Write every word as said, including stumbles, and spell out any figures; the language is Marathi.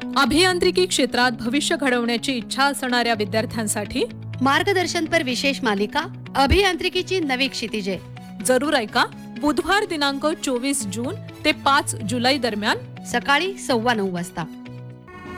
अभियांत्रिकी क्षेत्रात भविष्य घडवण्याची इच्छा असणाऱ्या विद्यार्थ्यांसाठी मार्गदर्शनपर विशेष मालिका अभियांत्रिकीची नवी क्षितिजे जरूर ऐका. बुधवार दिनांक चोवीस जून ते पाच जुलै दरम्यान सकाळी सव्वा नऊ वाजता.